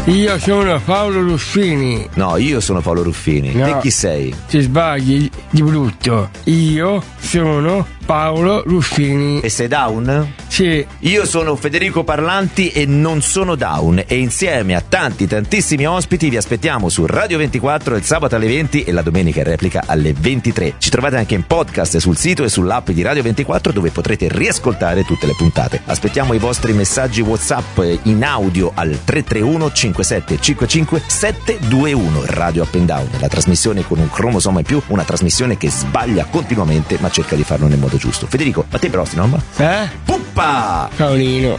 Io sono Paolo Ruffini. No, io sono Paolo Ruffini. No. Te chi sei? Ti sbagli di brutto. Io sono Paolo Ruffini. E sei down? Sì. Io sono Federico Parlanti e non sono down, e insieme a tantissimi ospiti vi aspettiamo su Radio 24 il sabato alle 20 e la domenica in replica alle 23. Ci trovate anche in podcast sul sito e sull'app di Radio 24, dove potrete riascoltare tutte le puntate. Aspettiamo i vostri messaggi WhatsApp in audio al 331 5755 721. Radio Up and Down, la trasmissione con un cromosoma in più, una trasmissione che sbaglia continuamente ma cerca di farlo nel modo giusto. Federico, a te prossimo, no? Puppa! Paolino.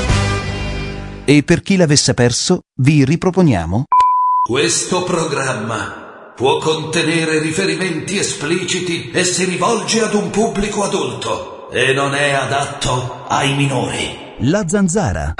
E per chi l'avesse perso, vi riproponiamo Questo programma può contenere riferimenti espliciti e si rivolge ad un pubblico adulto e non è adatto ai minori. La Zanzara.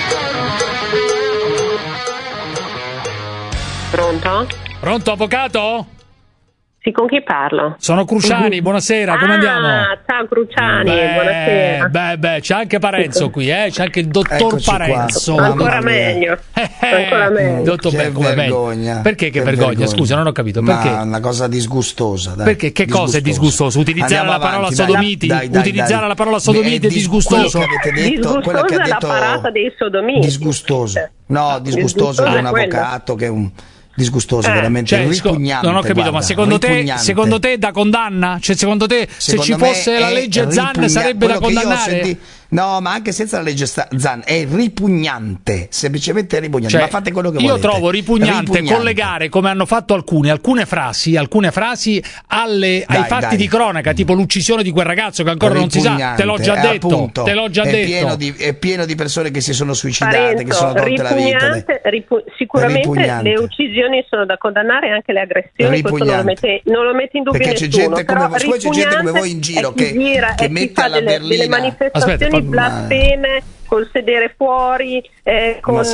Pronto? Pronto, avvocato? Sì, con chi parlo? Sono Cruciani, buonasera, come andiamo? Ciao Cruciani, buonasera. C'è anche Parenzo qui, c'è anche il dottor Eccoci Parenzo. qua. Ancora meglio. Ancora meglio. Dottor Che come vergogna. meglio? Perché che Che vergogna? vergogna. Scusa, non ho capito. Perché? Ma una cosa disgustosa, dai. Perché che cosa è disgustoso? Utilizzare Andiamo la parola avanti, sodomiti? dai. Utilizzare la parola sodomiti è disgustoso? Quello che avete detto, quello che ha Disgustosa è la detto parata dei sodomiti. disgustoso. No, disgustoso è un avvocato che è un disgustoso, veramente ripugnante. Non ho capito, guarda, ma secondo te è da condanna? Cioè, secondo te se ci fosse la legge Zan sarebbe da condannare? No, ma anche senza la legge Zan è ripugnante, semplicemente ripugnante. Cioè, ma fate quello che io volete. trovo ripugnante collegare, come hanno fatto alcune frasi ai fatti di cronaca, tipo l'uccisione di quel ragazzo che ancora non si sa. Te l'ho già detto. Appunto, te l'ho già detto. È pieno di persone che si sono suicidate, Parenzo, che sono tolte la vita. Sicuramente le uccisioni sono da condannare, anche le aggressioni, questo non lo mette in dubbio perché nessuno. c'è gente come voi in giro che mette alla berlina delle manifestazioni blasfeme col sedere fuori, con il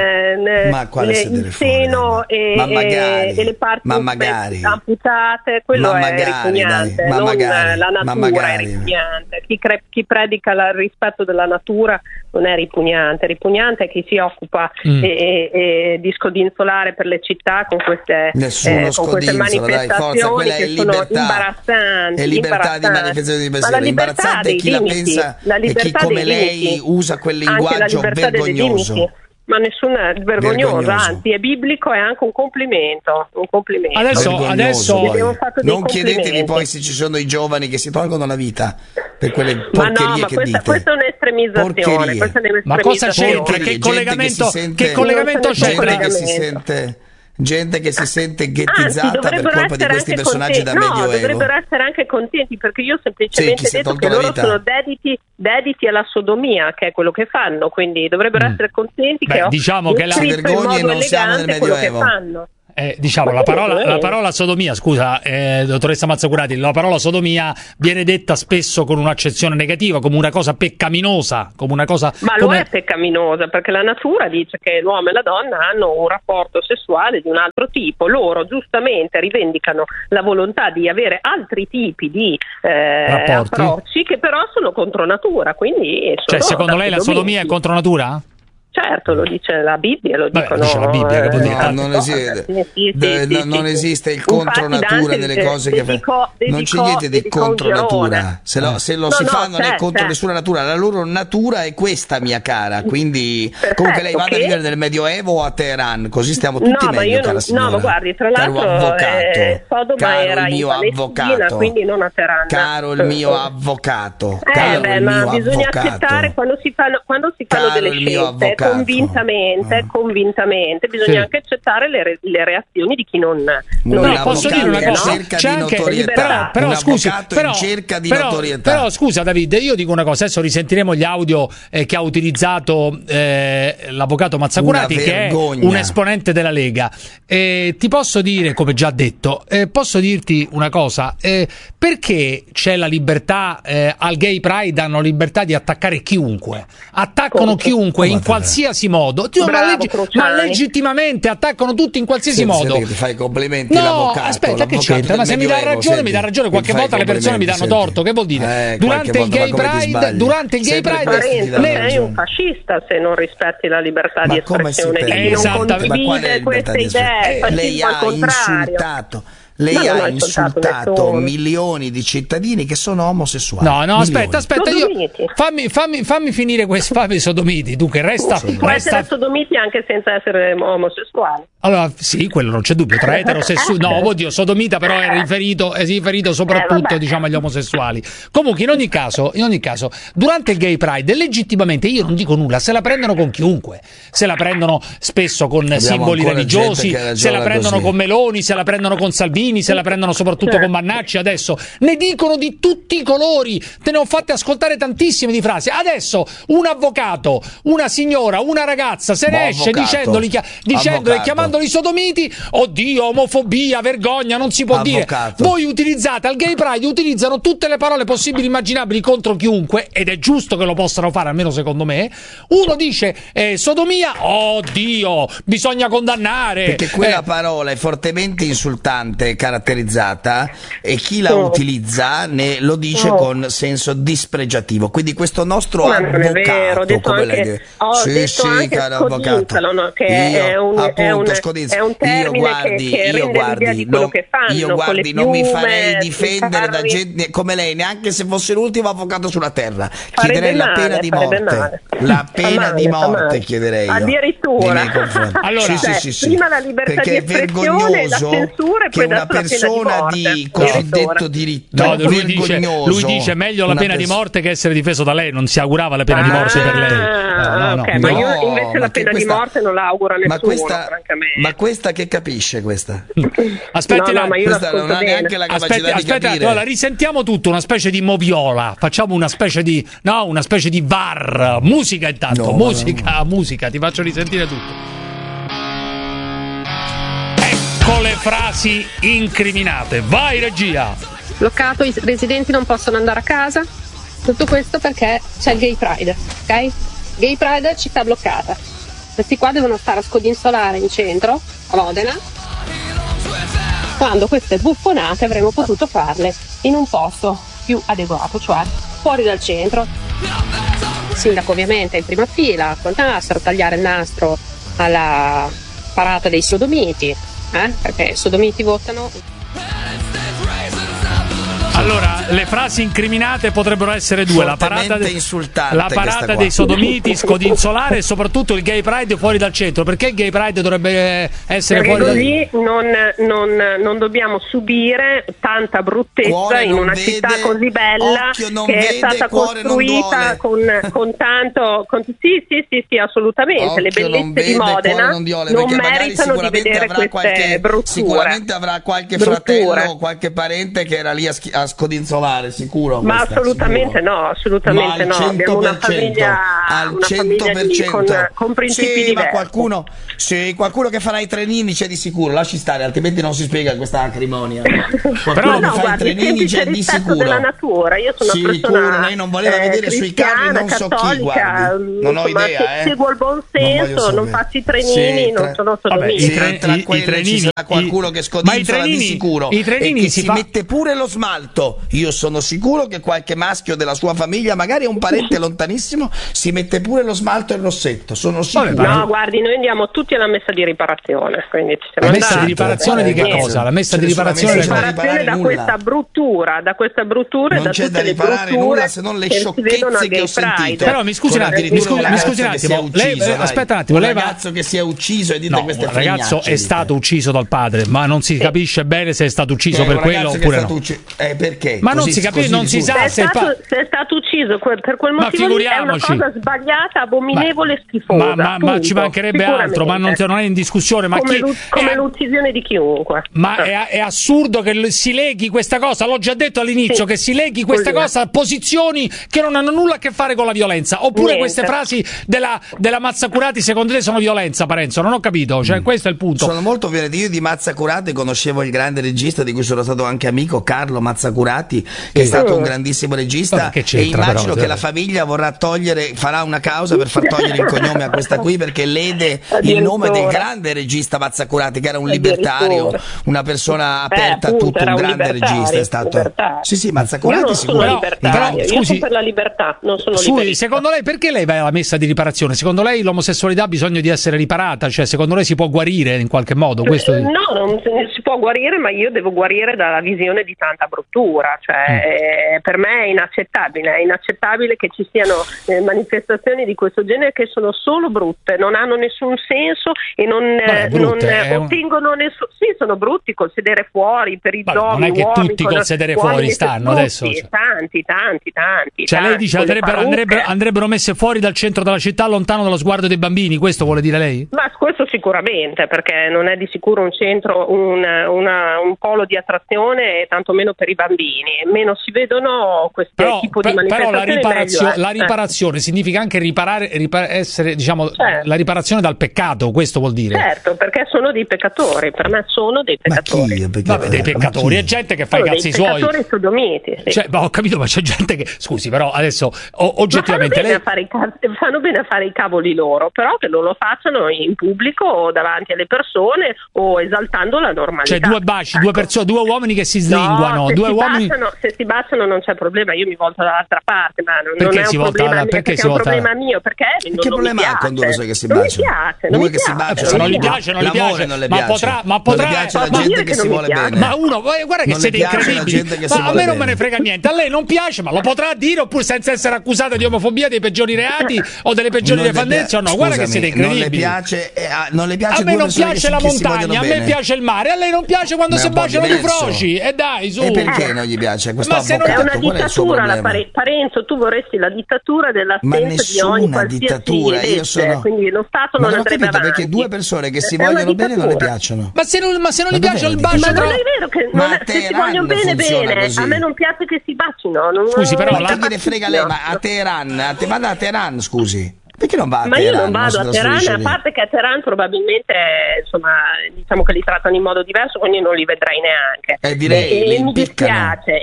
seno e le parti amputate, quello è ripugnante, la natura è ripugnante. Chi predica il rispetto della natura non è ripugnante è chi si occupa di scodinzolare per le città con queste manifestazioni che sono imbarazzanti. È libertà di manifestazione di pensiero, imbarazzante chi la pensa e chi come lei usa quel linguaggio vergognoso. Ma nessuna è vergognosa, anzi è biblico, è anche un complimento. Adesso non chiedetevi poi se ci sono i giovani che si tolgono la vita per quelle porcherie che dite. Questa è un'estremizzazione. Ma cosa c'entra? Che collegamento c'è? Gente che si sente ghettizzata per colpa di questi personaggi da Medioevo. Dovrebbero essere anche contenti, perché io ho semplicemente detto che loro sono dediti alla sodomia, che è quello che fanno, quindi dovrebbero essere contenti che diciamo che si vergogni e non siamo nel Medioevo. La parola sodomia, scusa, dottoressa Mazzacurati, la parola sodomia viene detta spesso con un'accezione negativa, come una cosa peccaminosa, lo è peccaminosa, perché la natura dice che l'uomo e la donna hanno un rapporto sessuale di un altro tipo. Loro giustamente rivendicano la volontà di avere altri tipi di approcci che però sono contro natura, quindi secondo lei la sodomia è contro natura? Certo, lo dice la Bibbia, lo dicono. Dice la Bibbia, che vuol dire non esiste il contro natura nelle cose che non c'è niente di contro natura. Se lo si fa non è contro nessuna natura. La loro natura è questa, mia cara. Quindi comunque lei vada a vivere nel Medioevo o a Teheran, così stiamo tutti meglio, cara signora. No, ma guardi, tra l'altro Sodoma era in Palestina, quindi non a Teheran. Caro il mio avvocato. Ma bisogna accettare quando si fanno delle scelte convintamente bisogna anche accettare le reazioni di chi non posso dire una cosa, c'è anche però scusi, in cerca di notorietà. Però scusa David, io dico una cosa, adesso risentiremo gli audio che ha utilizzato l'avvocato Mazzacurati, che è un esponente della Lega. Ti posso dire, come già detto, posso dirti una cosa, perché c'è la libertà al Gay Pride, hanno libertà di attaccare chiunque, attaccano chiunque in qualsiasi qualsiasi modo. Ma legittimamente attaccano tutti in qualsiasi modo. Che ti fai complimenti, no, l'avvocato. Aspetta, che c'entra? Ma se mi dà ragione, mi dà ragione. Qualche volta le persone mi danno torto. Che vuol dire? Durante il Gay Pride, sei un fascista se non rispetti la libertà di espressione, e non condivide queste idee. Lei ha insultato. Lei ha insultato milioni di cittadini che sono omosessuali. No, aspetta, fammi finire questo. Fammi sodomiti. Dunque, può essere sodomiti anche senza essere omosessuali. Allora, sì, quello non c'è dubbio. Tra eterosessuali, no, oddio, sodomita però è riferito soprattutto, diciamo, agli omosessuali. Comunque, in ogni caso, durante il Gay Pride, legittimamente, io non dico nulla, se la prendono con chiunque, se la prendono spesso con simboli religiosi, se la prendono con Meloni, se la prendono con Salvini, se la prendono soprattutto con Mannacci. Adesso ne dicono di tutti i colori, te ne ho fatte ascoltare tantissime di frasi. Adesso un avvocato, una signora, una ragazza se ne esce dicendoli e chiamandoli sodomiti. Oddio, omofobia, vergogna, non si può dire. Voi utilizzate al Gay Pride, utilizzano tutte le parole possibili e immaginabili contro chiunque, ed è giusto che lo possano fare, almeno secondo me. Uno dice sodomia, oddio, bisogna condannare, perché quella parola è fortemente insultante, caratterizzata, e chi la utilizza lo dice con senso dispregiativo. Quindi questo nostro avvocato, come lei dice, sì, caro avvocato, che è un termine che rende l'idea di quello che fanno. Non mi farei difendere da gente come lei, neanche se fosse l'ultimo avvocato sulla terra. Chiederei la pena di morte. La pena di morte chiederei. Addirittura. Allora, prima la libertà di espressione, la censura, e poi una persona di cosiddetto diritto. No, lui dice meglio la pena di morte che essere difeso da lei. Non si augurava la pena di morte per lei. Ok, ma io invece la pena di morte non la auguro a nessuno, francamente. Ma questa che capisce questa? Aspetti, ma io questa non ha neanche la capacità di capire. Allora risentiamo tutto, una specie di moviola. Facciamo una specie di VAR. Musica intanto, musica, ti faccio risentire tutto. Con le frasi incriminate. Vai, regia. Bloccato, i residenti non possono andare a casa. Tutto questo perché c'è il Gay Pride, ok? Gay Pride, città bloccata. Questi qua devono stare a scodinzolare in centro, a Modena, quando queste buffonate avremmo potuto farle in un posto più adeguato, cioè fuori dal centro. Il sindaco ovviamente in prima fila, col nastro, tagliare il nastro alla parata dei sodomiti. Perché i sodomiti votano. Allora, le frasi incriminate potrebbero essere due: la parata dei sodomiti, scodinzolare, e soprattutto il Gay Pride fuori dal centro. Perché il Gay Pride dovrebbe essere fuori dal centro? Così non dobbiamo subire tanta bruttezza in una città così bella, che è stata costruita con tanto. Sì, assolutamente. Le bellezze di Modena non meritano di vedere queste brutture. Sicuramente avrà qualche fratello o qualche parente che era lì a scodinzolare, sicuro. Ma assolutamente no. Abbiamo una famiglia al 100%. Con principi diversi. Ma qualcuno che farà i trenini c'è di sicuro, lasci stare, altrimenti non si spiega questa acrimonia. Però guarda, i tempi c'è di sicuro della natura. Io sono una persona lei non voleva vedere sui carri, non so chi, guardi. Non ho idea, seguo il buon senso, non faccio i trenini, non sono sodomiti. Tra quelli ci sarà qualcuno che scodinzola di sicuro, e che si mette pure lo smalto. Io sono sicuro che qualche maschio della sua famiglia, magari un parente lontanissimo, si mette pure lo smalto e il rossetto. Sono sicuro. No, guardi, noi andiamo tutti alla messa di riparazione. Quindi ci siamo la messa di riparazione di che cosa? La messa di riparazione da questa bruttura, non da c'è da riparare nulla se non le sciocchezze che ho sentito. Però mi scusi un attimo. Aspetta un attimo. Un ragazzo che si è ucciso e dite queste fregnacce. Il ragazzo è stato ucciso dal padre, ma non si capisce bene se è stato ucciso per quello oppure no. Perché? Ma non si capisce, non si sa se è stato ucciso per quel motivo lì, è una cosa sbagliata, abominevole, schifosa. Ma ci mancherebbe altro, ma non è in discussione. Ma come l'uccisione di chiunque. Ma è assurdo che si leghi questa cosa, l'ho già detto all'inizio, che si leghi questa cosa a posizioni che non hanno nulla a che fare con la violenza. Oppure queste frasi della Mazzacurati secondo te sono violenza, Parenzo? Non ho capito, cioè questo è il punto. Sono molto violenti. Io di Mazzacurati conoscevo il grande regista di cui sono stato anche amico, Carlo Mazzacurati, Mazzacurati, che è stato un grandissimo regista, e immagino che la famiglia farà una causa per far togliere il cognome a questa qui, perché lede il nome del grande regista Mazzacurati, che era un libertario, una persona aperta a tutto, un grande regista è stato. Sì, Mazzacurati sicuramente. Io sono per la libertà, non sono liberista. Secondo lei perché lei va alla messa di riparazione? Secondo lei l'omosessualità ha bisogno di essere riparata? Cioè, secondo lei si può guarire in qualche modo? Questo... No, non si può guarire, ma io devo guarire dalla visione di tanta bruttura. Cioè, per me è inaccettabile che ci siano manifestazioni di questo genere che sono solo brutte, non hanno nessun senso e non ottengono nessun... Sì, sono brutti col sedere fuori per i giochi. Non è che tutti col sedere fuori stanno adesso. Tanti. Cioè lei dice andrebbero messe fuori dal centro della città, lontano dallo sguardo dei bambini, questo vuole dire lei? Ma questo sicuramente, perché non è di sicuro un centro, un polo di attrazione, tantomeno per i bambini. Meno si vedono questo tipo di manifestazioni. Però la riparazione significa anche essere, diciamo, la riparazione dal peccato, questo vuol dire. Certo, perché sono dei peccatori, per me sono dei peccatori. Vabbè, dei peccatori, è gente che fa i cazzi suoi. Peccatori sodomiti. Sì. Cioè, ho capito, ma c'è gente che, scusi, però adesso oggettivamente fanno bene a fare i cavoli loro, però che non lo facciano in pubblico o davanti alle persone o esaltando la normalità. Cioè due baci, due uomini che si slinguano, se si baciano non c'è problema, io mi volto dall'altra parte, ma non è un problema mio, perché è un problema mio, perché che problema ha con due persone che si baciano? Non mi piace. Se non gli piace, non gli piace. Ma potrà non piace la gente che si vuole bene. Ma guarda che siete incredibili. Ma a me non me ne frega niente. A lei non piace, ma lo potrà dire, oppure senza essere accusata di omofobia, dei peggiori reati o delle peggiori nefandezze o no? Guarda che siete incredibili. Non le piace a me non piace la montagna, a me piace il mare, a lei non piace quando si baciano gli froci. E dai, su. E perché non gli piace? Ma se non è una dittatura, Parenzo, tu vorresti la dittatura dell'assenza di ogni qualsiasi legge, quindi lo Stato non andrebbe avanti. Perché due persone che si vogliono bene non le piacciono. Ma se non gli piace il bacio, ma non è vero che se si vogliono bene, a me non piace che si bacino. Scusi, però che ne frega lei, ma a Teheran, vada a Teheran, scusi. Perché non va a Teheran? Ma io non vado a Teheran, a parte che a Teheran probabilmente, insomma, diciamo che li trattano in modo diverso, quindi non li vedrai neanche. E mi dispiace.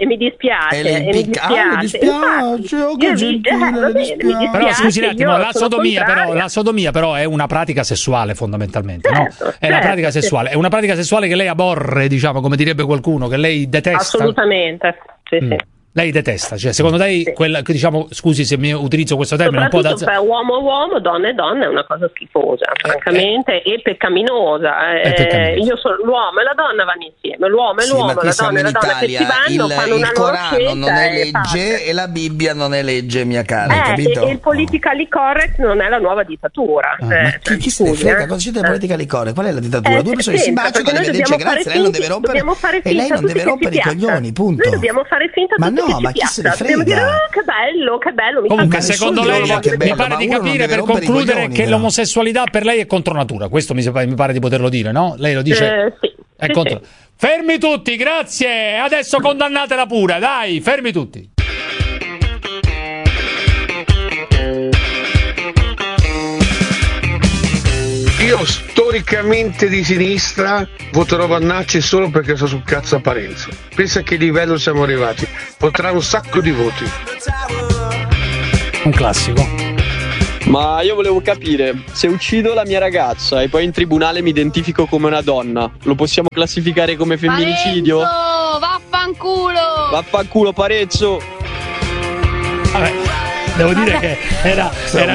Però scusi un attimo, la sodomia però è una pratica sessuale fondamentalmente, certo, no? È una pratica sessuale, è una pratica sessuale che lei aborre, diciamo, come direbbe qualcuno, che lei detesta. Assolutamente, sì. Lei detesta, cioè secondo lei quella, diciamo, scusi se mi utilizzo questo termine un po' da uomo uomo, donna e donna è una cosa schifosa, francamente, e peccaminosa. Io sono l'uomo e la donna vanno insieme, l'uomo e l'uomo, la donna e la donna che si vanno, fanno una loro scelta. Il Corano non è legge e la Bibbia non è legge, mia cara, capito? E il politically correct non è la nuova dittatura. Ma chi se ne frega? Cosa c'è del politically correct? Qual è la dittatura? Due persone si baciano e dice grazie, lei non deve rompere e lei non deve rompere i coglioni, punto. Noi dobbiamo fare finta ma chi se ne frega? Dobbiamo dire che bello. Comunque, secondo lei, mi pare di capire, per concludere, che l'omosessualità per lei è contro natura. Questo mi pare di poterlo dire, no? Lei lo dice? Sì. È contro. Sì. Fermi tutti, grazie. Adesso condannatela pure, dai, fermi tutti. Io storicamente di sinistra voterò Vannacci solo perché sto sul cazzo a Parenzo. Pensa a che livello siamo arrivati. Potrà un sacco di voti. Un classico. Ma io volevo capire, se uccido la mia ragazza e poi in tribunale mi identifico come una donna, lo possiamo classificare come femminicidio? Parenzo, vaffanculo Parenzo. Vabbè, devo dire che era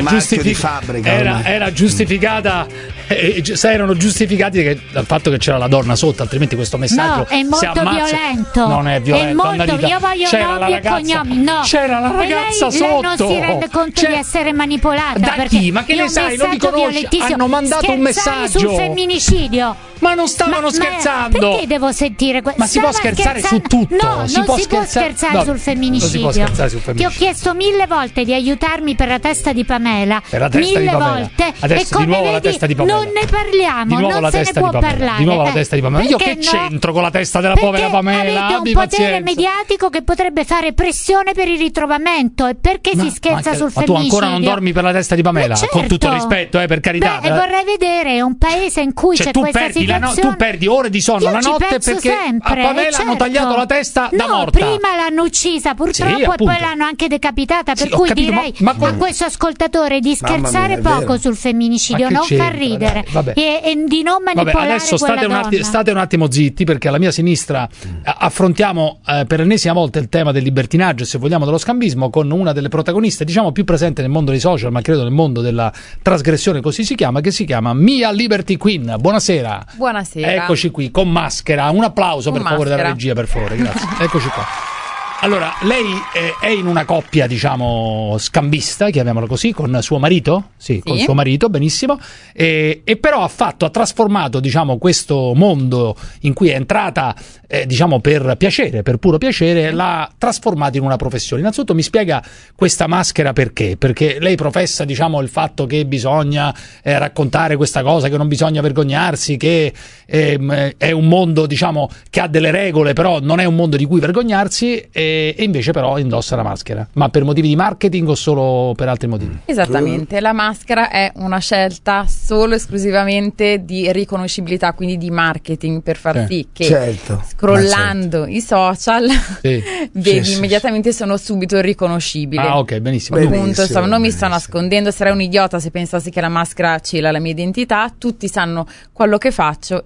giustificata. Erano giustificati dal fatto che c'era la donna sotto, altrimenti questo messaggio è molto violento. Non è violento, io voglio nomi e cognomi. No, c'era la ragazza sotto. Lei non si rende conto di essere manipolata. Da chi? Ma che ne sai? Non li conosci? Hanno mandato un messaggio sul femminicidio. Ma non stavano scherzando. Perché devo sentire questo? Ma si può scherzare su tutto. No, non si può scherzare sul femminicidio. Non si può scherzare sul femminicidio. Ti ho chiesto 1000 volte di aiutarmi per la testa di Pamela mille volte adesso, e come di nuovo vedi la testa di Pamela. non ne parliamo, non se ne può parlare. Di nuovo la testa di Pamela. Io che c'entro con la testa della povera Pamela? Avete un potere mediatico che potrebbe fare pressione per il ritrovamento, e perché si scherza sul femminicidio? Ma tu ancora non dormi per la testa di Pamela? Certo. Con tutto rispetto, per carità. Vorrei vedere un paese in cui c'è questa situazione. Tu perdi ore di sonno la notte perché sempre, a Pamela hanno tagliato la testa da morta. Prima l'hanno uccisa purtroppo, e poi l'hanno anche decapitata, per cui direi a questo ascoltatore di scherzare poco sul femminicidio, non fa ridere e di non manipolare adesso quella state un attimo zitti, perché alla mia sinistra affrontiamo per l'ennesima volta il tema del libertinaggio e, se vogliamo, dello scambismo, con una delle protagoniste diciamo più presente nel mondo dei social, ma credo nel mondo della trasgressione, così si chiama, che si chiama Mia Liberty Queen. Buonasera. Buonasera. Eccoci qui con maschera. Un applauso per favore dalla regia, per favore, grazie. Eccoci qua. Allora, lei è in una coppia, diciamo, scambista, chiamiamola così, con suo marito? Sì, con suo marito, benissimo. E però ha trasformato, diciamo, questo mondo in cui è entrata, diciamo, per piacere, per puro piacere, l'ha trasformato in una professione. Innanzitutto mi spiega questa maschera perché? Perché lei professa, diciamo, il fatto che bisogna raccontare questa cosa, che non bisogna vergognarsi, che è un mondo, diciamo, che ha delle regole, però non è un mondo di cui vergognarsi, e invece però indossa la maschera. Ma per motivi di marketing o solo per altri motivi? Esattamente, la maschera è una scelta solo esclusivamente di riconoscibilità, quindi di marketing, per far sì che scrollando i social vedi immediatamente sono subito riconoscibile. Ah, ok, benissimo. Appunto, non mi sto nascondendo, sarei un idiota se pensassi che la maschera cela la mia identità, tutti sanno quello che faccio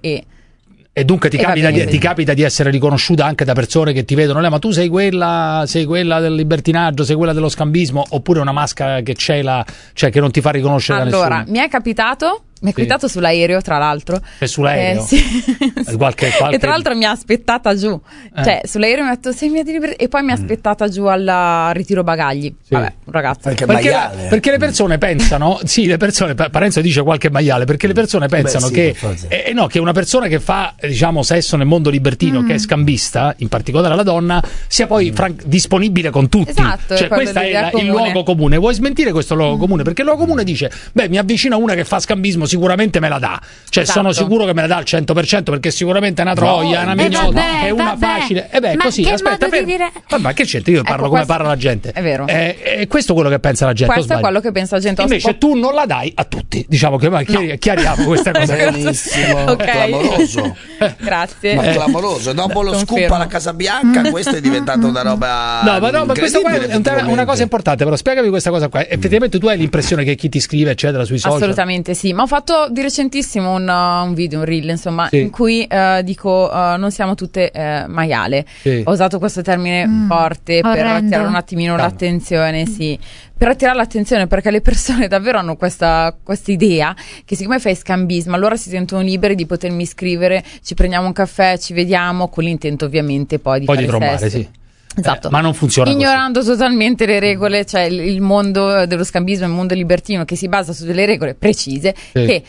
e dunque ti capita di essere riconosciuta anche da persone che ti vedono, ma tu sei quella del libertinaggio, sei quella dello scambismo, oppure una maschera che cela, cioè che non ti fa riconoscere da nessuno? Allora, mi è capitato sull'aereo, tra l'altro. E sull'aereo? Sì. Qualche... E tra l'altro mi ha aspettata giù. Cioè, sull'aereo mi ha detto sei mia di libertà, e poi mi ha aspettata giù al ritiro bagagli. Vabbè, un ragazzo. Perché le persone pensano, Parenzo dice qualche maiale, perché le persone pensano che una persona che fa, diciamo, sesso nel mondo libertino, che è scambista, in particolare la donna, sia poi disponibile con tutti. Esatto, cioè questo è il luogo comune. Vuoi smentire questo luogo comune? Perché il luogo comune dice, mi avvicina una che fa scambismo, sicuramente me la dà, cioè sono sicuro che me la dà al 100%, perché sicuramente è una troia, è una mignotta, è una facile. Così, aspetta, ma che c'entra? Io parlo come parla la gente. È vero. È questo quello che pensa la gente. Questo è quello che pensa la gente. Invece tu non la dai a tutti. Diciamo che chiariamo questa cosa. Benissimo, clamoroso. Grazie. Ma clamoroso. Dopo lo scoop alla Casa Bianca, questo è diventato una roba. No, ma questo qua è una cosa importante, però spiegami questa cosa qua. Effettivamente tu hai l'impressione che chi ti scrive, eccetera, sui social? Assolutamente sì, ma ho fatto di recentissimo un video, un reel, insomma, in cui dico non siamo tutte maiale. Ho usato questo termine forte per attirare un attimino l'attenzione, per attirare l'attenzione, perché le persone davvero hanno questa idea che siccome fai scambismo allora si sentono liberi di potermi scrivere, ci prendiamo un caffè, ci vediamo, con l'intento ovviamente poi di fare trombare, sesso. Esatto. Ma non funziona ignorando così totalmente le regole, cioè il mondo dello scambismo è un mondo libertino che si basa su delle regole precise che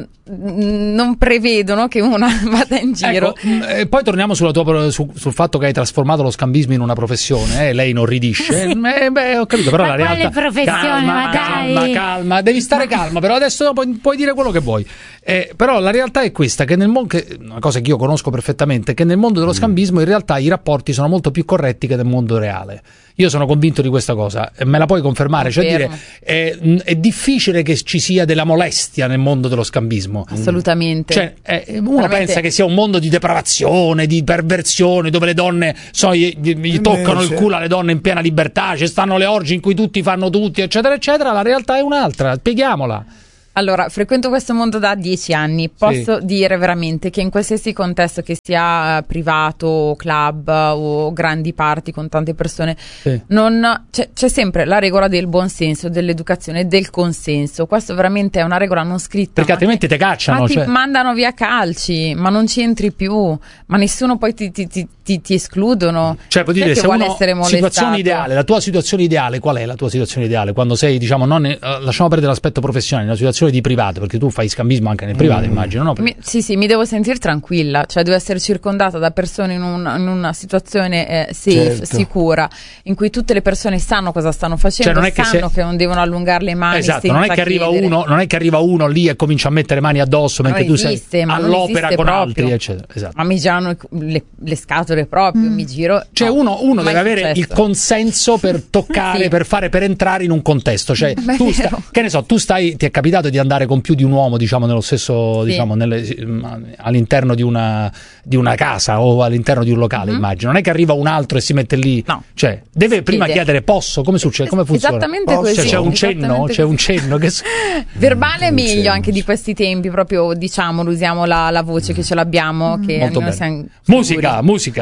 non prevedono che una vada in giro. Poi torniamo sul fatto che hai trasformato lo scambismo in una professione, lei non ridisce. Ho capito, però la realtà. Calma, devi stare calma, però adesso puoi dire quello che vuoi. Però la realtà è questa, che una cosa che io conosco perfettamente, che nel mondo dello scambismo in realtà i rapporti sono molto più corretti che nel mondo reale. Io sono convinto di questa cosa, me la puoi confermare? Cioè dire, è difficile che ci sia della molestia nel mondo dello scambismo. Assolutamente. Cioè, uno pensa che sia un mondo di depravazione, di perversione, dove le donne gli toccano il culo alle donne in piena libertà, ci stanno le orge in cui tutti fanno tutti, eccetera, eccetera. La realtà è un'altra, spieghiamola. Allora, frequento questo mondo da 10 anni, posso dire veramente che in qualsiasi contesto, che sia privato, club o grandi party con tante persone, c'è sempre la regola del buon senso, dell'educazione, del consenso. Questo veramente è una regola non scritta. Perché altrimenti ti cacciano. Ma ti mandano via calci, ma non ci entri più, ma nessuno poi ti escludono. Cioè, puoi dire, se uno, situazione ideale, la tua situazione ideale, qual è la tua situazione ideale? Quando sei, diciamo, lasciamo perdere l'aspetto professionale, la situazione persone di privato, perché tu fai scambismo anche nel privato, immagino, no? Sì, mi devo sentire tranquilla, cioè devo essere circondata da persone in una situazione safe, sicura, in cui tutte le persone sanno cosa stanno facendo, cioè, sanno che non devono allungare le mani. Esatto, non è che arriva uno lì e comincia a mettere mani addosso mentre tu sei all'opera con altri, eccetera. Esatto. Ma mi girano le scatole proprio, mi giro. Cioè uno deve avere il consenso per toccare, per entrare in un contesto. Cioè che ne so, ti è capitato di andare con più di un uomo, diciamo, nello stesso, diciamo, all'interno di una casa o all'interno di un locale, immagino. Non è che arriva un altro e si mette lì. No. Cioè, deve prima chiedere posso, come succede, come funziona? Esattamente così. Cioè, c'è un cenno che verbale è meglio anche di questi tempi, proprio, diciamo, usiamo la voce che ce l'abbiamo, che molto bene. Musica.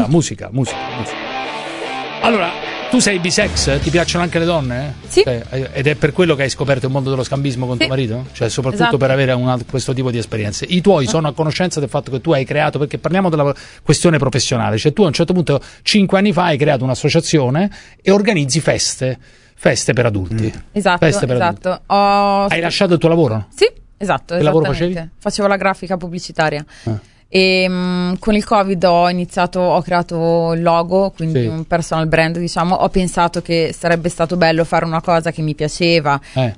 Allora, tu sei bisex? Ti piacciono anche le donne? Sì. Ed è per quello che hai scoperto il mondo dello scambismo con tuo marito? Cioè, soprattutto per avere questo tipo di esperienze. I tuoi sono a conoscenza del fatto che tu hai creato, perché parliamo della questione professionale, cioè tu a un certo punto 5 anni fa hai creato un'associazione e organizzi feste per adulti. Esatto. Hai lasciato il tuo lavoro? Sì, esatto. Che lavoro facevi? Facevo la grafica pubblicitaria. E con il Covid ho creato il logo, quindi un personal brand, diciamo. Ho pensato che sarebbe stato bello fare una cosa che mi piaceva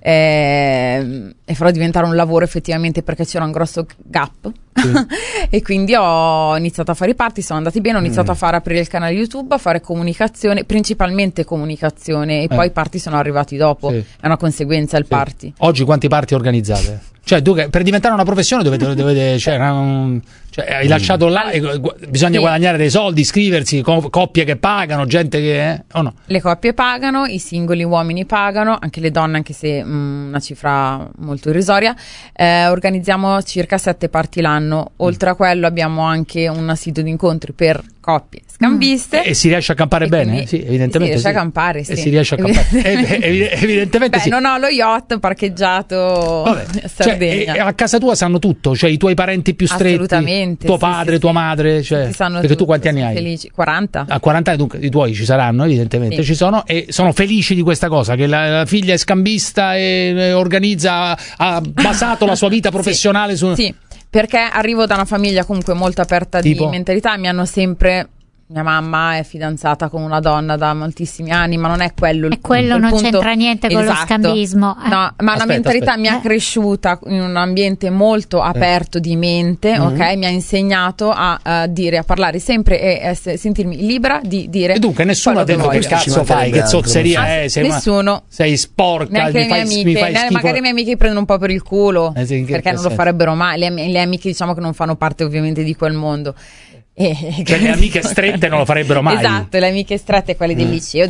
e farò diventare un lavoro effettivamente, perché c'era un grosso gap. E quindi ho iniziato a fare i party, sono andati bene, ho iniziato a aprire il canale YouTube, a fare comunicazione, principalmente comunicazione, e poi i party sono arrivati dopo. È una conseguenza il party. Oggi quanti party organizzate? Cioè, tu per diventare una professione dovete hai lasciato là e bisogna guadagnare dei soldi, iscriversi, coppie che pagano, gente che o no? Le coppie pagano, i singoli uomini pagano, anche le donne, anche se una cifra molto irrisoria. Organizziamo circa 7 party l'anno. Oltre a quello abbiamo anche un sito di incontri per coppie scambiste. E si riesce a campare bene? Sì, evidentemente. Si riesce a campare, sì. E si riesce a campare. Evidentemente sì. Non ho lo yacht parcheggiato a Sardegna. Cioè, a casa tua sanno tutto? Cioè i tuoi parenti più stretti? Assolutamente. Tuo padre, tua madre? Cioè, perché tutto, tu quanti anni hai? Felici. 40. A 40 anni, dunque i tuoi ci saranno, evidentemente ci sono, e sono felici di questa cosa, che la figlia è scambista e organizza, ha basato la sua vita professionale su... Sì, perché arrivo da una famiglia comunque molto aperta di mentalità, mi hanno sempre... Mia mamma è fidanzata con una donna da moltissimi anni, ma non è quello il quello non punto. C'entra niente con lo scambismo. No, ma la mentalità mi ha cresciuta in un ambiente molto aperto di mente, mi ha insegnato a dire, a parlare sempre e sentirmi libera di dire. E dunque nessuno ha detto che cazzo fai, che zozzeria è, nessuno. Sei sporca, neanche le mie amiche, magari le mie amiche prendono un po' per il culo, perché non lo farebbero mai. Le amiche, diciamo, che non fanno parte ovviamente di quel mondo. Cioè le amiche strette non lo farebbero mai. Esatto, le amiche strette, quelle del liceo,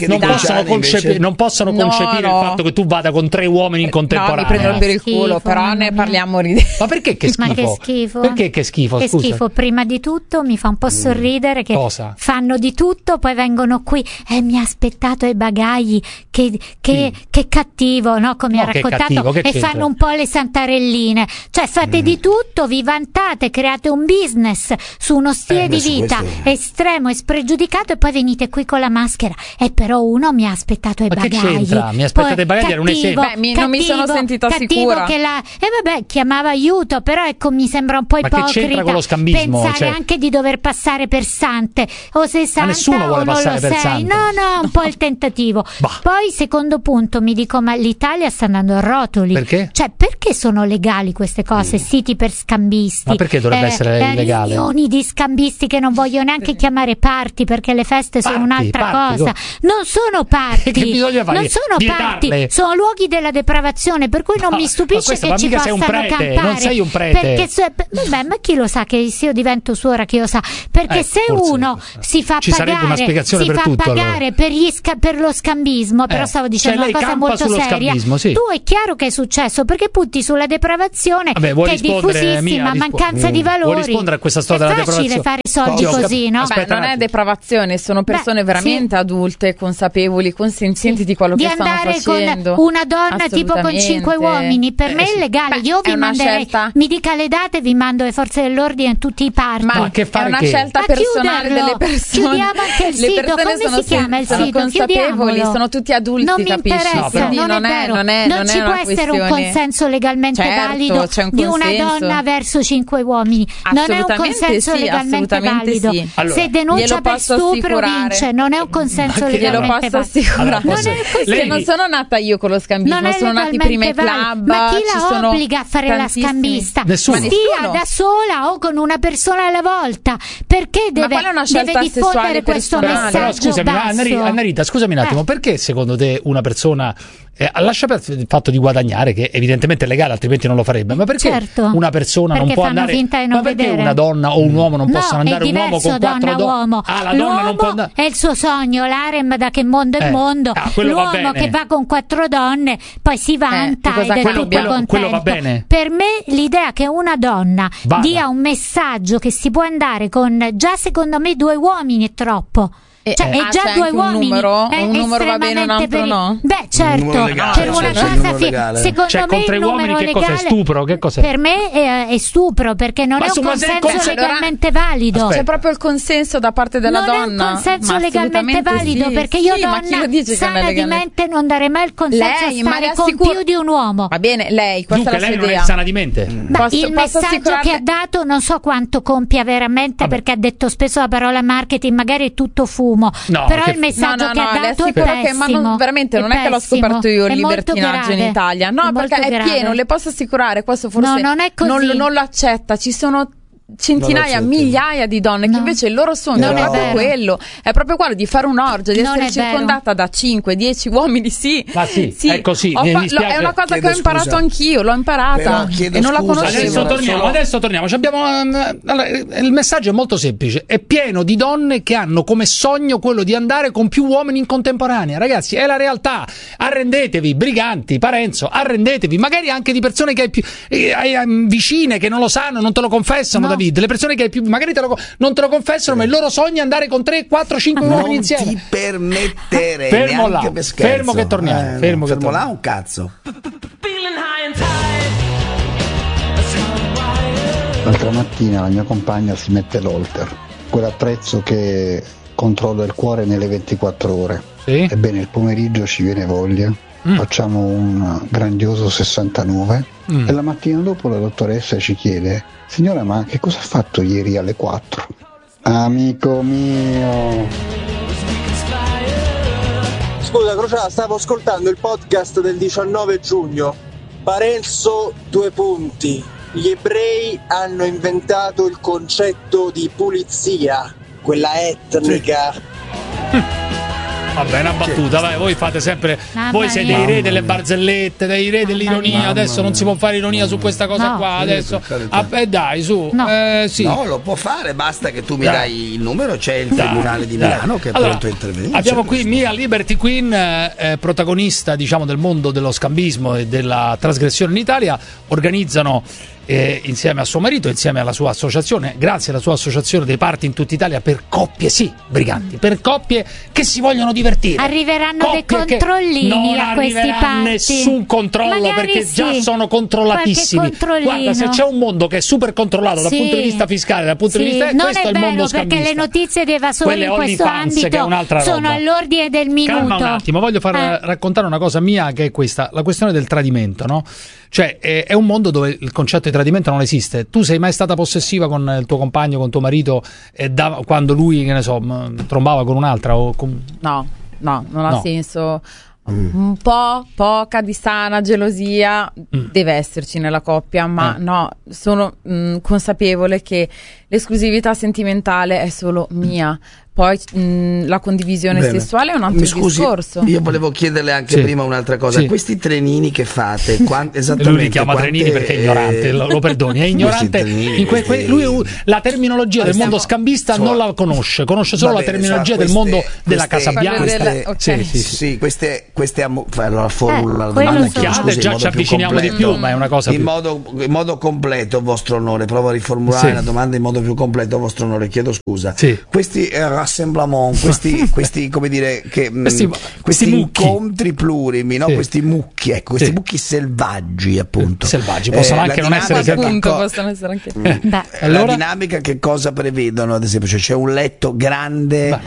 non possono concepire il fatto che tu vada con 3 uomini in contemporanea. No, mi prendono per il culo, però ne parliamo ridendo. Ma perché che schifo? Ma che schifo? Perché che schifo? Che schifo, prima di tutto mi fa un po' sorridere che fanno di tutto, poi vengono qui mi ha aspettato ai bagagli, che cattivo, no? Come ha raccontato, e fanno un po' le santarelline. Cioè fate di tutto, vi vantate, create un business su uno stile di vita estremo e spregiudicato, e poi venite qui con la maschera. E però uno mi ha aspettato ai bagagli. Che c'entra? Mi ha aspettato ai bagagli, era un esempio. Non mi sono sentita sicura. Che chiamava aiuto, però ecco, mi sembra un po' ipocrita. Ma che c'entra con lo scambismo? Pensare anche di dover passare per sante, o sei santa nessuno vuole o non passare lo per sei. sante. No, un po' il tentativo. Poi secondo punto mi dico, ma l'Italia sta andando a rotoli. Perché? Cioè, perché sono legali queste cose, siti per scambisti? Ma perché dovrebbe essere illegale? Milioni di scambisti che non voglio neanche chiamare party, perché le feste sono un'altra cosa. Non sono party. Che bisogna fare? Non sono party, sono luoghi della depravazione, per cui non mi stupisce che ci possano campare. Non sei un prete. Vabbè, ma chi lo sa che se io divento suora, chi lo sa? Perché se uno si fa pagare per lo scambismo, però stavo dicendo una cosa molto seria. Tu è chiaro che è successo, perché punti sulla depravazione, che è diffusissima, mancanza di valori. Vuoi rispondere a questa storia della depravazione? deve fare soldi così, no? Beh, non è depravazione, sono persone veramente adulte, consapevoli, consenzienti di quello che stanno facendo. Di andare con una donna tipo con 5 uomini, per me è illegale. Io vi manderei, mi dica le date, vi mando le forze dell'ordine in tutti i parchi. Ma che fare, è una scelta personale delle persone. Chiudiamo anche il sito. Come si chiama il sito? Sono consapevoli, sono tutti adulti, non mi interessa, non ci può essere un consenso legalmente valido di una donna verso 5 uomini. Non è un consenso legalmente valido. Sì. Allora, se denuncia per stupro vince, non è un consenso legalmente valido. Non sono nata io con lo scambismo, sono nati prima i club. Ma chi la obbliga a fare la scambista? Nessuno. Stia da sola o con una persona alla volta. Perché deve diffondere questo messaggio? Però scusami, Annarita, scusami un attimo, perché secondo te una persona lascia perdere il fatto di guadagnare, che evidentemente è legale, altrimenti non lo farebbe, ma perché una persona non può andare, ma perché una donna o un uomo non possono andare, un uomo con 4 donne? La donna non può andare. È il suo sogno, l'harem da che mondo è mondo, l'uomo che va con 4 donne poi si vanta ed è tutto contento. Quello va bene. Per me l'idea che una donna dia un messaggio che si può andare con, già secondo me 2 uomini è troppo. Cioè, è già 2 uomini. Un numero va bene, un altro no? Beh, certo, per una cosa secondo me con 3 uomini che cosa è stupro? Che cos'è? Per me è stupro, perché non è un consenso legalmente valido. C'è proprio il consenso da parte della donna. Non è un consenso legalmente valido, perché io donna sana di mente non darei mai il consenso a stare con più di un uomo. Va bene, lei, questa è la sua idea. Lei non è sana di mente. Il messaggio che ha dato non so quanto compia veramente, perché ha detto spesso la parola marketing, magari è tutto fumo. No, però il messaggio che ha dato è pessimo, ma veramente non è che l'ho scoperto io il libertinaggio in Italia, no, perché è pieno, le posso assicurare, questo forse non è così. Non lo accetta, ci sono centinaia, migliaia di donne che invece il loro sogno è proprio quello, è proprio quello di fare un'orgia, di essere circondata da 5-10 uomini. Ma sì, è così. È una cosa che ho imparato anch'io, l'ho imparata e non la conoscevo. Adesso torniamo. Il messaggio è molto semplice: è pieno di donne che hanno come sogno quello di andare con più uomini in contemporanea. Ragazzi, è la realtà. Arrendetevi, briganti, Parenzo, arrendetevi. Magari anche di persone che hai vicine che non lo sanno, non te lo confessano. Le persone che magari non te lo confessano, ma il loro sogno è andare con 3, 4, 5 uomini insieme. Non ti permetterei fermo neanche là, per scherzo. fermo che torniamo. Fermo là un cazzo. L'altra mattina la mia compagna si mette l'Holter, quell'attrezzo che controlla il cuore nelle 24 ore. Sì? Ebbene, il pomeriggio ci viene voglia. Facciamo un grandioso 69 e la mattina dopo la dottoressa ci chiede: signora, ma che cosa ha fatto ieri alle 4? Amico mio. Scusa Crociata, stavo ascoltando il podcast del 19 giugno. Parenzo, 2 punti. Gli ebrei hanno inventato il concetto di pulizia, quella etnica. Sì. Vabbè, una battuta, vai, voi fate sempre. Voi siete dei re delle barzellette, dei re dell'ironia. Adesso non si può fare ironia su questa cosa qua. Adesso, dai, su. Sì. No, lo può fare, basta che tu mi dai il numero. C'è il Tribunale di Milano che è pronto a intervenire. Abbiamo qui Mia Liberty Queen, protagonista, diciamo, del mondo dello scambismo e della trasgressione in Italia. Organizzano insieme a suo marito, insieme alla sua associazione, grazie alla sua associazione, dei party in tutta Italia per coppie, briganti, per coppie che si vogliono divertire. Arriveranno dei controllini a questi party. Nessun controllo, magari perché già sono controllatissimi. Guarda, se c'è un mondo che è super controllato dal punto di vista fiscale, dal punto di vista non questo è il mondo scambista. Perché le notizie di evasori in questo ambito sono all'ordine del minuto. Calma un attimo, voglio far raccontare una cosa mia, che è questa, la questione del tradimento, no? Cioè è un mondo dove il concetto di tradimento non esiste. Tu sei mai stata possessiva con il tuo compagno, con tuo marito, quando lui, che ne so, trombava con un'altra? No, non ha senso. Un po', poca di sana gelosia deve esserci nella coppia, ma no, sono consapevole che l'esclusività sentimentale è solo mia. poi la condivisione sessuale è un altro discorso. Io volevo chiederle anche prima un'altra cosa. Questi trenini che fate, esattamente lui li chiama trenini perché è ignorante, lo perdoni, è ignorante. Lui la terminologia del mondo scambista non la conosce solo la terminologia del mondo della Casa Bianca. Sì, queste la formula già ci avviciniamo di più, ma è una cosa in modo completo, vostro onore. Provo a riformulare la domanda in modo più completo, vostro onore, chiedo scusa. Questi rassemblement, questi come dire che questi incontri plurimi, no? Questi mucchi, questi mucchi selvaggi, appunto. Selvaggi possono anche non essere selvaggi. Possono essere anche. La dinamica che cosa prevedono, ad esempio, cioè c'è un letto grande,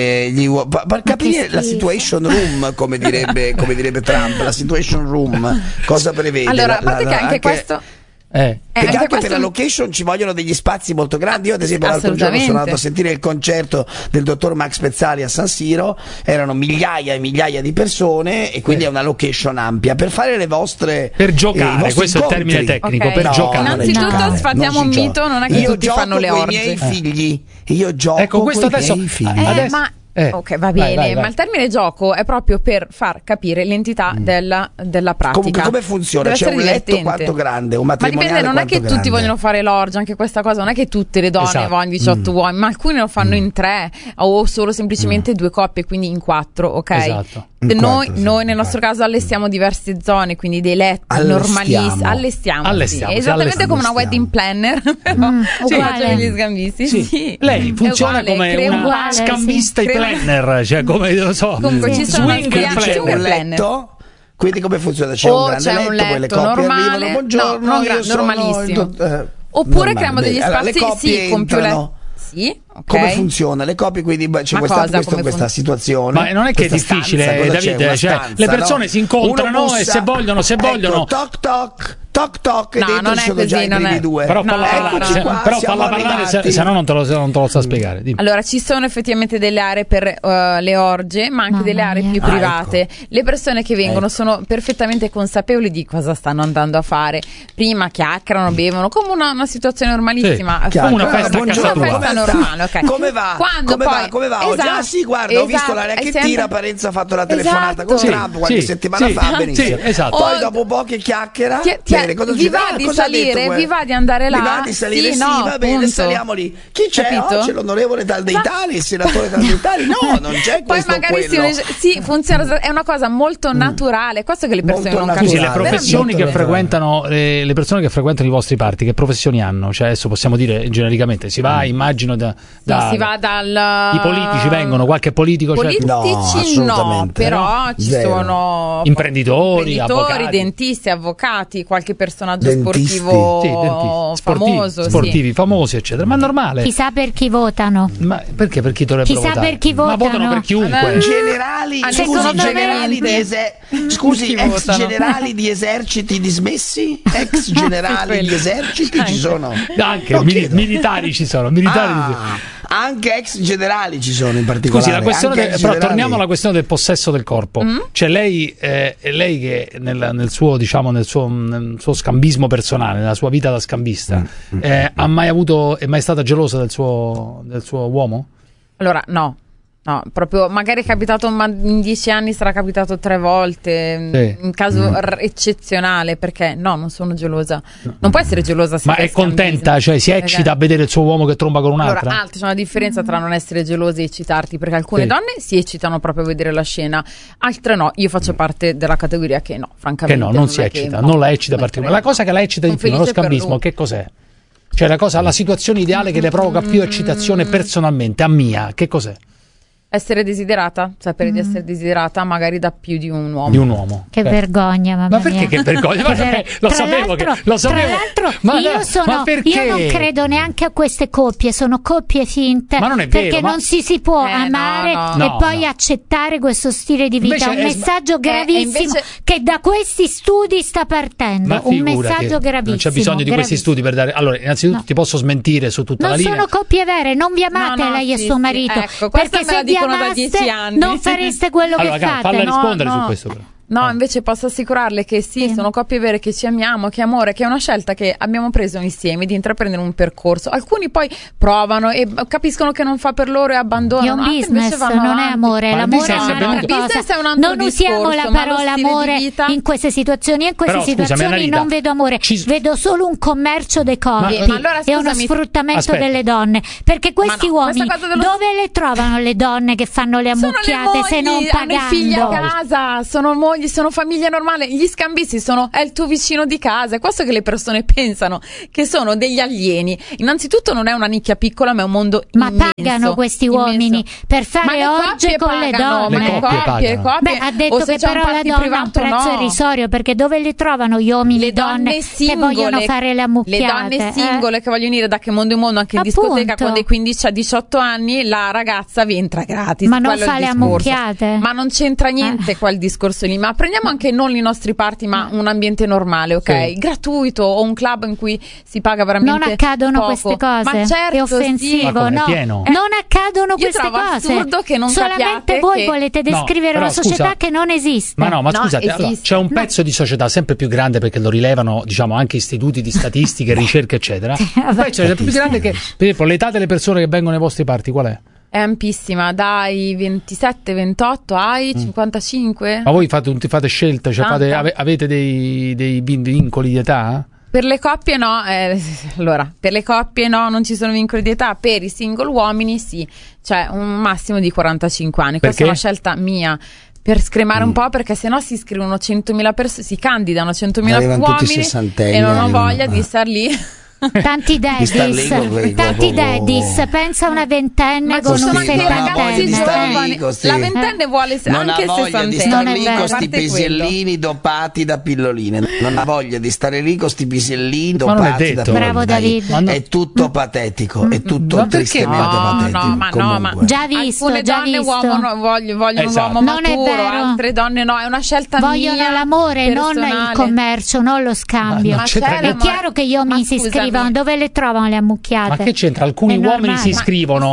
per capire la situation room, come direbbe Trump, la situation room cosa prevede? Allora, a parte che anche questo perché anche per la location ci vogliono degli spazi molto grandi. Io ad esempio l'altro giorno sono andato a sentire il concerto del dottor Max Pezzali a San Siro, erano migliaia e migliaia di persone e quindi è una location ampia per fare le vostre, per giocare, questo incontri. è il termine tecnico, per giocare. Innanzitutto sfatiamo un mito, non è che tutti fanno le orge. Io gioco con i miei figli, io gioco con i miei figli. Ok, va bene, ma il termine gioco è proprio per far capire l'entità della pratica. Comunque come funziona? C'è un letto quanto grande, un matrimoniale. Ma dipende, non è che tutti vogliono fare l'orgia, anche questa cosa, non è che tutte le donne vogliono 18 uomini, ma alcuni lo fanno in 3 o solo semplicemente 2 coppie, quindi in 4, ok? Esatto. Noi nel nostro caso allestiamo diverse zone, quindi dei letti normalissimi. Allestiamo. Esattamente come una wedding planner, però facciamo gli scambisti. Sì. Lei funziona come una scambista planner, cioè come lo so. Comunque ci sono un letto. Quindi come funziona? C'è un grande letto, poi le coppie arrivano, buongiorno, normalissimo. Oppure creiamo degli spazi con più letti. Sì, okay. Come funziona? Le coppie, quindi c'è questa situazione. Ma non è che è difficile, Davide, le persone si incontrano e se vogliono toc toc e dentro ci sono già i primi due. Però falla parlare, se no non te lo so spiegare. Dimmi. Allora, ci sono effettivamente delle aree per le orge, ma anche delle aree più private. Le persone che vengono sono perfettamente consapevoli di cosa stanno andando a fare. Prima chiacchierano, bevono, come una situazione normalissima, come una festa a casa tua. Normale, okay. Come va? Come va? Esatto, sì, guarda, ho visto l'aria che tira, Parenzo ha fatto la telefonata con Trump qualche settimana fa, benissimo. Poi dopo un po' che chiacchiera, vi va di salire, vi va di andare là, vi va di salire, sì, va bene, saliamo lì. Chi c'è? C'è l'onorevole tal dei tali, il senatore tal dei tali. No, non c'è questo. Poi magari sì, funziona, è una cosa molto naturale, questo che le persone non capiscono. Scusi, le professioni che frequentano le persone che frequentano i vostri party, che professioni hanno? Cioè adesso possiamo dire genericamente, si va, immagino si va i politici vengono, qualche politico politici no, però ci sono imprenditori, avvocati, dentisti, avvocati, qualche personaggio sportivo famoso, sportivi famosi, eccetera. Ma è normale. Chissà per chi votano. Ma perché per chi dovrebbero votare? Chissà per chi votano. Ma votano per chiunque. Ex generali di eserciti dismessi? Ex generali di eserciti ci sono? Anche militari ci sono, anche ex generali ci sono in particolare. Scusi, la questione però torniamo alla questione del possesso del corpo. Cioè lei che nel suo scambismo personale, nella sua vita da scambista, è mai stata gelosa del suo uomo? Allora, no, proprio magari è capitato, ma in 10 anni sarà capitato 3 volte, un caso eccezionale, perché non sono gelosa. Non può essere gelosa se ma è contenta, cioè si eccita a vedere il suo uomo che tromba con un'altra? Allora, c'è una differenza tra non essere gelosi e eccitarti, perché alcune donne si eccitano proprio a vedere la scena, altre no. Io faccio parte della categoria che no, francamente. Che non si eccita, non la eccita particolarmente. La cosa che la eccita di più nello scambismo, che cos'è? Cioè la situazione ideale che le provoca più eccitazione personalmente, a mia, che cos'è? Essere desiderata, sapere di essere desiderata magari da più di un uomo. Che vergogna, mamma ma perché mia. Che vergogna? Lo sapevo. Tra l'altro io non credo neanche a queste coppie, sono coppie finte. Ma non è vero, perché non si può amare e poi accettare questo stile di vita. È un messaggio gravissimo che da questi studi sta partendo. Un messaggio gravissimo. Non c'è bisogno di questi studi per dare. Allora, innanzitutto ti posso smentire su tutta la linea. Non sono coppie vere, non vi amate lei e suo marito. Ecco, perché se vi da 10 anni non fareste quello che fate. Falla rispondere su questo però. No, invece posso assicurarle che sì, sono coppie vere, che ci amiamo, che amore, che è una scelta che abbiamo preso insieme di intraprendere un percorso. Alcuni poi provano e capiscono che non fa per loro e abbandonano. È un business, non è amore. L'amore è un'altra cosa. Non usiamo la parola amore in queste situazioni. In queste situazioni non vedo amore, vedo solo un commercio dei corpi e uno sfruttamento delle donne. Perché questi uomini dove le trovano le donne che fanno le ammucchiate se non pagando? Hanno i figli a casa, sono mogli, sono famiglia normale. Gli scambisti è il tuo vicino di casa. È questo che le persone pensano, che sono degli alieni. Innanzitutto non è una nicchia piccola, ma è un mondo immenso. Ma pagano questi uomini per fare orge con le donne. Le coppie. Ha detto che però la donna ha un prezzo irrisorio, perché dove le trovano gli uomini, le donne singole, che vogliono fare le ammucchiate? Le donne singole che vogliono dire da che mondo in mondo, anche in discoteca, con dei 15 a 18 anni la ragazza vi entra gratis. Ma non fa le ammucchiate. Ma non c'entra niente qua il discorso lì. Ma prendiamo anche non i nostri party, ma un ambiente normale, ok? Sì. Gratuito, o un club in cui si paga veramente non accadono poco. Queste cose. Ma certo, è offensivo, sì. Non accadono queste cose. Assurdo che non solamente voi volete descrivere una società che non esiste. Ma scusate, allora, c'è un pezzo di società sempre più grande, perché lo rilevano, diciamo, anche istituti di statistica e ricerca, eccetera. Poi c'è più grande che, per esempio, l'età delle persone che vengono ai vostri party qual è? È ampissima, dai 27, 28 ai 55. Ma voi fate scelte, cioè avete dei vincoli di età? Per le coppie no, allora, per le coppie no, non ci sono vincoli di età. Per i single uomini sì, cioè un massimo di 45 anni. Perché? Questa è una scelta mia, per scremare un po', perché sennò si iscrivono 100.000 persone, si candidano 100.000 uomini e non ho voglia di star lì. Tanti daddies, pensa a una ventenne con un settantenne. La ventenne vuole anche il sessantenne. Non ha voglia di stare lì con sti pisellini dopati da pilloline. Non ha voglia di stare lì con sti pisellini dopati da pilloline. Bravo David. È tutto patetico, è tutto tristemente patetico. Ma già visto. Alcune donne vogliono un uomo maturo, altre donne no, è una scelta mia. Vogliono l'amore, non il commercio, non lo scambio. È chiaro che gli uomini si iscrivono. Dove le trovano le ammucchiate? Ma che c'entra? Alcuni uomini si iscrivono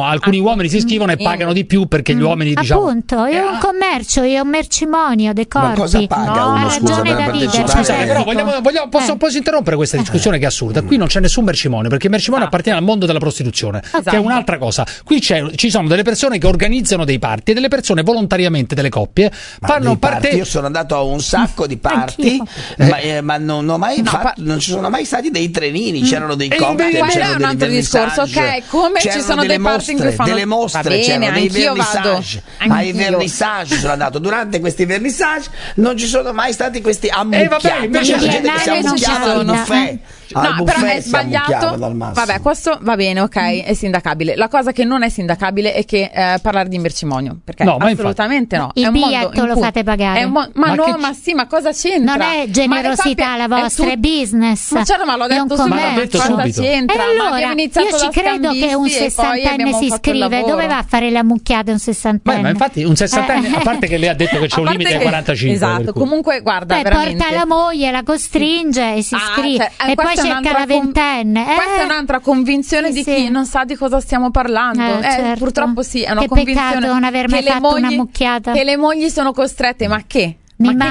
e pagano di più, perché gli uomini, diciamo, appunto, è un commercio, è un mercimonio dei corpi. Ma cosa paga uno, scusa, per partecipare? Scusate, però posso interrompere questa discussione che è assurda. Qui non c'è nessun mercimonio, perché il mercimonio appartiene al mondo della prostituzione, che è un'altra cosa. Qui ci sono delle persone che organizzano dei party e delle persone volontariamente, delle coppie, fanno parte. Io sono andato a un sacco di party, ma non ci sono mai stati dei trenini. C'erano dei cocktail, c'era un altro discorso, ok? Come ci sono dei party in cui fanno delle mostre, c'erano dei vernissage. Ai vernissage sono andato. Durante questi vernissage non ci sono mai stati questi ammucchiati. Invece la gente che si ammucchiava al buffet. No, però è sbagliato. Vabbè, questo va bene, ok, è sindacabile. La cosa che non è sindacabile è che parlare di mercimonio, perché assolutamente no. Il biglietto lo fate pagare. Ma cosa c'entra? Non è generosità la vostra, è business. Ma certo, ma l'ho detto subito. Cosa c'entra? E allora, io ci credo che un sessantenne si iscrive. Dove va a fare le ammucchiate un sessantenne? Ma infatti un sessantenne, a parte che lei ha detto che c'è un limite ai 45. Esatto, comunque guarda, veramente. Porta la moglie, la costringe e si iscrive. E poi cerca la ventenne. Questa è un'altra convinzione di chi non sa di cosa stiamo parlando. Certo. Purtroppo sì, è una che convinzione peccato non aver mai fatto una mucchiata. Che le mogli sono costrette, ma che? Chi viene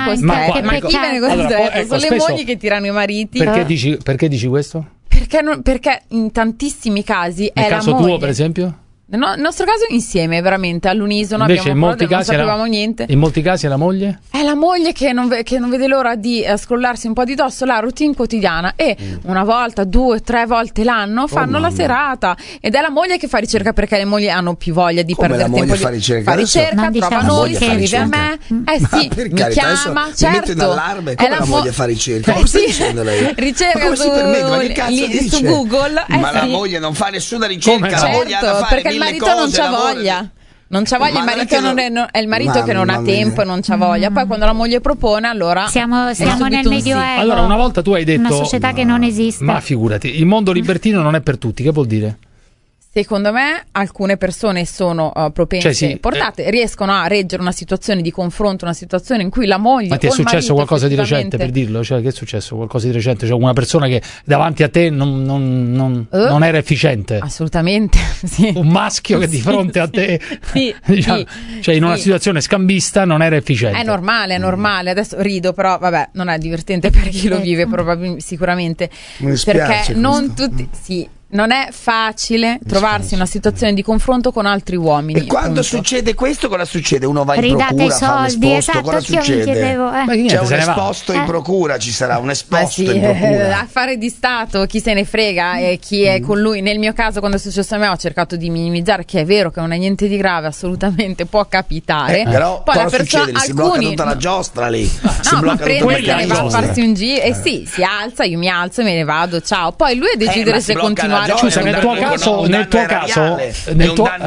costretto? Sono le mogli che tirano i mariti. Perché dici questo? Perché in tantissimi casi è la moglie. Nel caso tuo, per esempio? Nel nostro caso insieme, veramente all'unisono. Invece non sapevamo niente. In molti casi è la moglie? È la moglie che non vede l'ora di scrollarsi un po' di dosso la routine quotidiana e una volta, 2, 3 volte l'anno fanno la serata, ed è la moglie che fa ricerca, perché le mogli hanno più voglia di perdere tempo. Fa ricerca, trova noi, scrive a me, sì, mi chiama, certo. Mi metto in allarme, come la moglie fa ricerca? Come stai dicendo lei? Ricerca su Google. Ma la moglie non fa nessuna ricerca, la moglie ha da fare perché il marito non c'ha voglia. Non c'ha voglia, il marito è il marito che non ha tempo e non c'ha voglia. Poi quando la moglie propone, allora siamo nel medioevo. Allora, una volta tu hai detto una società che non esiste. Ma figurati, il mondo libertino non è per tutti, che vuol dire? Secondo me alcune persone sono propense, portate, riescono a reggere una situazione di confronto, una situazione in cui la moglie Ma ti è successo qualcosa di recente, per dirlo? Cioè, che è successo qualcosa di recente? Cioè, una persona che davanti a te non era efficiente? Assolutamente, sì. Un maschio che di fronte a te cioè in una situazione scambista non era efficiente. È normale. Adesso rido, però vabbè, non è divertente per chi lo vive sicuramente. Perché non tutti non è facile trovarsi in una situazione di confronto con altri uomini. E quando succede questo, cosa succede? Uno va in procura, fa un esposto, cosa succede? C'è un esposto in procura, ci sarà un esposto in procura. Affare di Stato, chi se ne frega, e chi è con lui. Nel mio caso, quando è successo a me, ho cercato di minimizzare, che è vero che non è niente di grave, assolutamente può capitare. Però poi cosa succede? Si blocca tutta la giostra lì. Ma prende, se ne va a farsi un giro e si alza, io mi alzo e me ne vado, ciao. Poi lui a decidere se continuare. Scusa, nel tuo caso